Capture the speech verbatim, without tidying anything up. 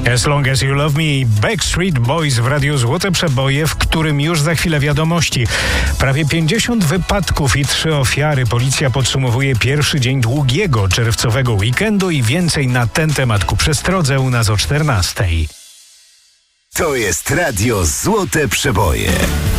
As Long As You Love Me, Backstreet Boys w Radiu Złote Przeboje, w którym już za chwilę wiadomości. Prawie pięćdziesiąt wypadków i trzy ofiary. Policja podsumowuje pierwszy dzień długiego czerwcowego weekendu i więcej na ten temat ku przestrodze u nas o czternastej. To jest Radio Złote Przeboje.